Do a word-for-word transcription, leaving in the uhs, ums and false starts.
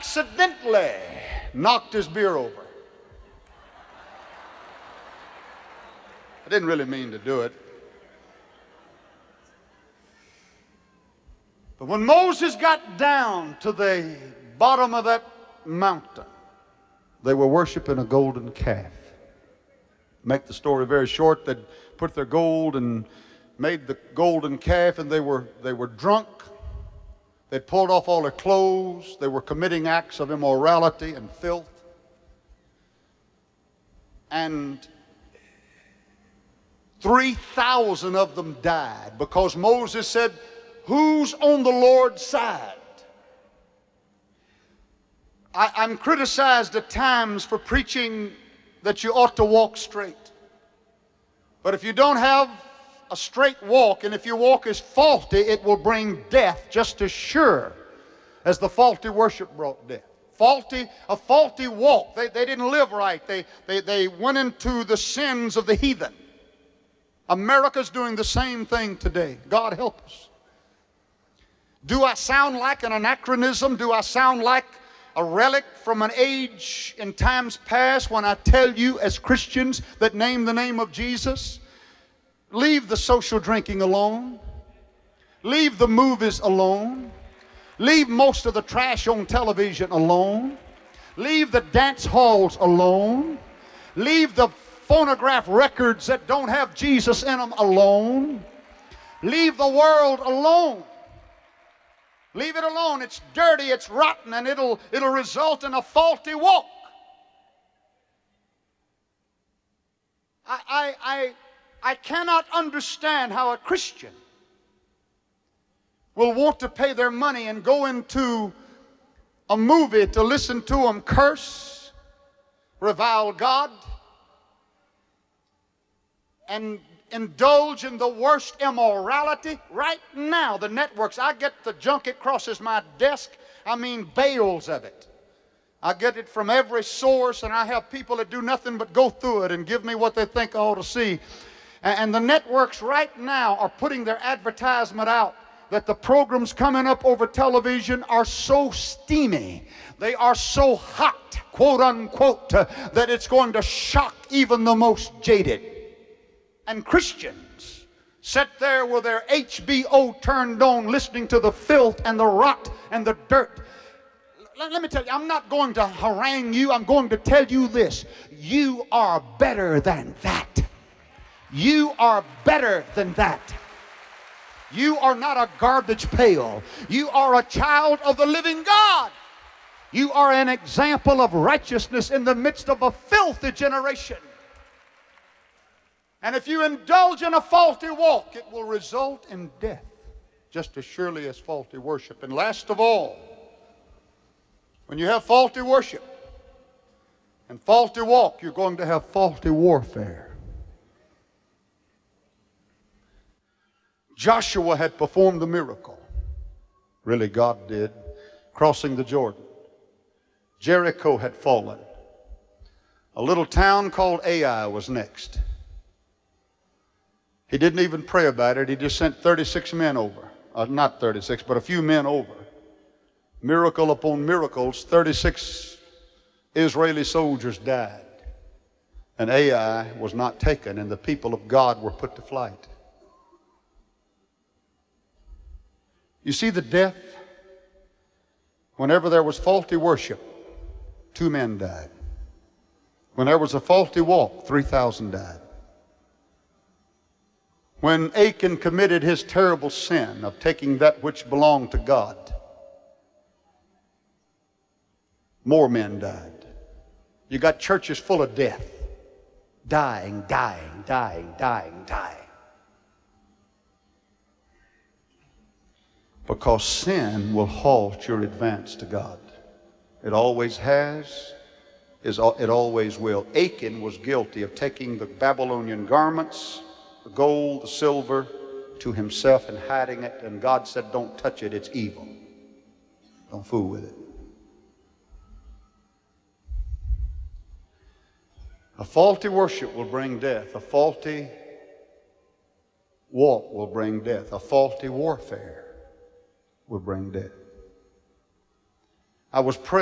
accidentally knocked his beer over. I didn't really mean to do it. But when Moses got down to the bottom of that mountain, they were worshiping a golden calf. Make the story very short, they'd put their gold and made the golden calf, and they were, they were drunk. They'd pulled off all their clothes. They were committing acts of immorality and filth. And three thousand of them died because Moses said, "Who's on the Lord's side?" I, I'm criticized at times for preaching that you ought to walk straight. But if you don't have a straight walk, and if your walk is faulty, it will bring death just as sure as the faulty worship brought death. Faulty, a faulty walk. They, they didn't live right. They, they, they went into the sins of the heathen. America's doing the same thing today. God help us. Do I sound like an anachronism? Do I sound like a relic from an age in times past when I tell you as Christians that name the name of Jesus, leave the social drinking alone. Leave the movies alone. Leave most of the trash on television alone. Leave the dance halls alone. Leave the phonograph records that don't have Jesus in them alone. Leave the world alone. Leave it alone. It's dirty, it's rotten, and it'll, it'll result in a faulty walk. I, I, I, I cannot understand how a Christian will want to pay their money and go into a movie to listen to them curse, revile God, and indulge in the worst immorality. Right now, the networks, I get the junk, it crosses my desk. I mean, bales of it. I get it from every source, and I have people that do nothing but go through it and give me what they think I ought to see. And the networks right now are putting their advertisement out that the programs coming up over television are so steamy, they are so hot, quote unquote, uh, that it's going to shock even the most jaded. And Christians sit there with their H B O turned on, listening to the filth and the rot and the dirt. Let, let me tell you, I'm not going to harangue you. I'm going to tell you this. You are better than that. You are better than that. You are not a garbage pail. You are a child of the living God. You are an example of righteousness in the midst of a filthy generation. And if you indulge in a faulty walk, it will result in death, just as surely as faulty worship. And last of all, when you have faulty worship and faulty walk, you're going to have faulty warfare. Joshua had performed the miracle. Really, God did, crossing the Jordan. Jericho had fallen. A little town called Ai was next. He didn't even pray about it. He just sent thirty-six men over. Uh, not thirty-six, but a few men over. Miracle upon miracles, thirty-six Israeli soldiers died. And Ai was not taken, and the people of God were put to flight. You see the death? Whenever there was faulty worship, two men died. When there was a faulty walk, three thousand died. When Achan committed his terrible sin of taking that which belonged to God, more men died. You got churches full of death. Dying, dying, dying, dying, dying. Because sin will halt your advance to God. It always has, it always will. Achan was guilty of taking the Babylonian garments, the gold, the silver, to himself and hiding it. And God said, don't touch it, it's evil. Don't fool with it. A faulty worship will bring death. A faulty walk will bring death. A faulty warfare will bring death. I was praying.